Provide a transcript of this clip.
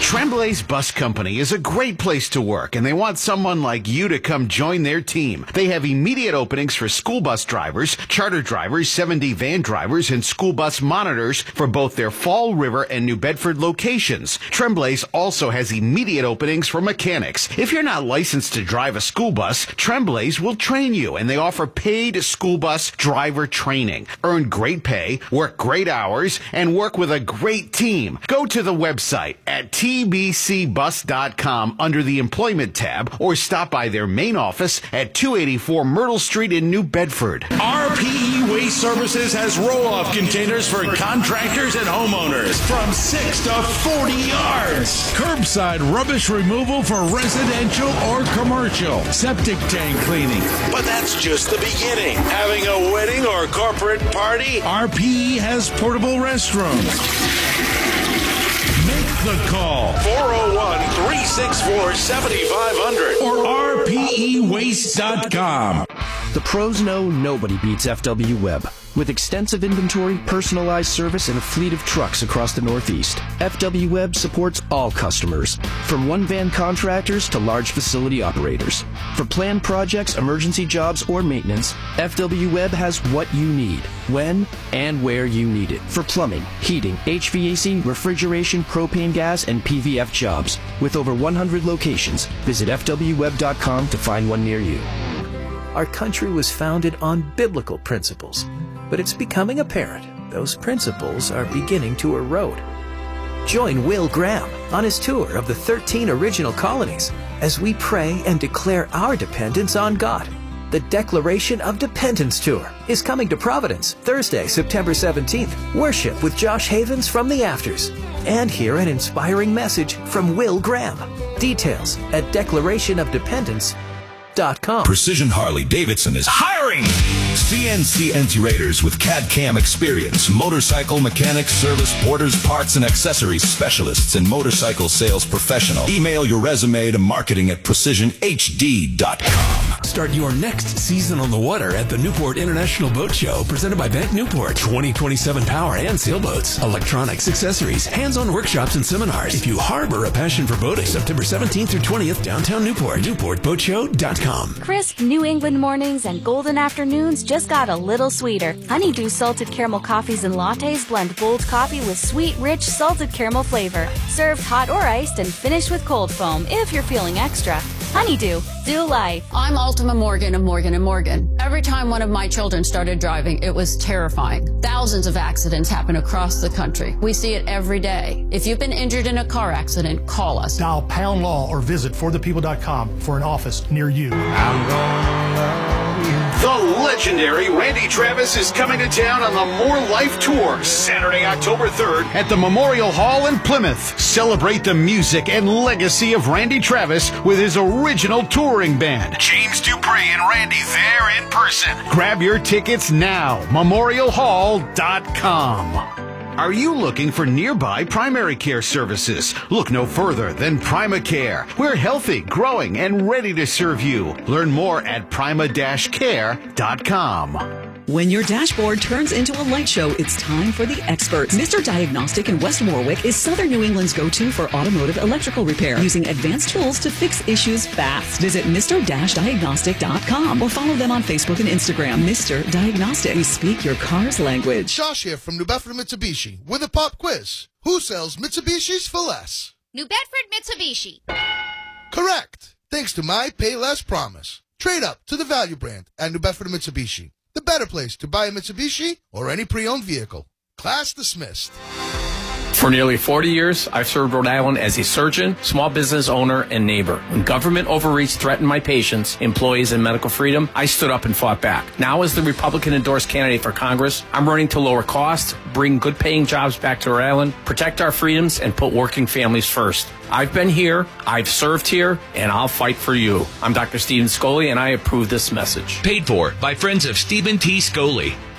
Tremblay's Bus Company is a great place to work, and they want someone like you to come join their team. They have immediate openings for school bus drivers, charter drivers, 7D van drivers, and school bus monitors for both their Fall River and New Bedford locations. Tremblay's also has immediate openings for mechanics. If you're not licensed to drive a school bus, Tremblay's will train you, and they offer paid school bus driver training. Earn great pay, work great hours, and work with a great team. Go to the website at tbcbus.com under the Employment tab, or stop by their main office at 284 Myrtle Street in New Bedford. RPE Waste Services has roll-off containers for contractors and homeowners from 6 to 40 yards. Curbside rubbish removal for residential or commercial. Septic tank cleaning. But that's just the beginning. Having a wedding or corporate party? RPE has portable restrooms. Make the call. 401-364-7500 or rpewaste.com. The pros know nobody beats FW Web. With extensive inventory, personalized service, and a fleet of trucks across the Northeast, FW Web supports all customers, from one-van contractors to large facility operators. For planned projects, emergency jobs, or maintenance, FW Web has what you need, when and where you need it. For plumbing, heating, HVAC, refrigeration, propane gas, and PVF jobs. With over 100 locations, visit FWWeb.com to find one near you. Our country was founded on biblical principles, but it's becoming apparent those principles are beginning to erode. Join Will Graham on his tour of the 13 original colonies as we pray and declare our dependence on God. The Declaration of Dependence Tour is coming to Providence Thursday, September 17th. Worship with Josh Havens from the Afters and hear an inspiring message from Will Graham. Details at declarationofdependence.com. Precision Harley Davidson is hiring CNC integrators with CAD/CAM experience, motorcycle mechanics, service porters, parts and accessories specialists, and motorcycle sales professional. Email your resume to marketing@precisionhd.com. Start your next season on the water at the Newport International Boat Show, presented by Bank Newport. 2027 power and sailboats, electronics, accessories, hands-on workshops and seminars. If you harbor a passion for boating, September 17th through 20th, downtown Newport, newportboatshow.com. Crisp New England mornings and golden afternoons just got a little sweeter. Honeydew salted caramel coffees and lattes blend bold coffee with sweet, rich salted caramel flavor. Served hot or iced and finished with cold foam if you're feeling extra. Honeydew, do life. I'm Ultima Morgan of Morgan & Morgan. Every time one of my children started driving, it was terrifying. Thousands of accidents happen across the country. We see it every day. If you've been injured in a car accident, call us. Dial pound law or visit forthepeople.com for an office near you. I'm gonna love you. The legendary Randy Travis is coming to town on the More Life Tour, Saturday, October 3rd at the Memorial Hall in Plymouth. Celebrate the music and legacy of Randy Travis with his original touring band. James Dupree and Randy there in person. Grab your tickets now, memorialhall.com. Are you looking for nearby primary care services? Look no further than PrimaCare. We're healthy, growing, and ready to serve you. Learn more at prima-care.com. When your dashboard turns into a light show, it's time for the experts. Mr. Diagnostic in West Warwick is Southern New England's go-to for automotive electrical repair, using advanced tools to fix issues fast. Visit Mr-Diagnostic.com or follow them on Facebook and Instagram. Mr. Diagnostic. We speak your car's language. Josh here from New Bedford Mitsubishi with a pop quiz. Who sells Mitsubishis for less? New Bedford Mitsubishi. Correct. Thanks to my Pay Less promise. Trade up to the value brand at New Bedford Mitsubishi. The better place to buy a Mitsubishi or any pre-owned vehicle. Class dismissed. For nearly 40 years, I've served Rhode Island as a surgeon, small business owner, and neighbor. When government overreach threatened my patients, employees, and medical freedom, I stood up and fought back. Now, as the Republican-endorsed candidate for Congress, I'm running to lower costs, bring good-paying jobs back to Rhode Island, protect our freedoms, and put working families first. I've been here, I've served here, and I'll fight for you. I'm Dr. Stephen Scoley, and I approve this message. Paid for by friends of Stephen T. Scoley.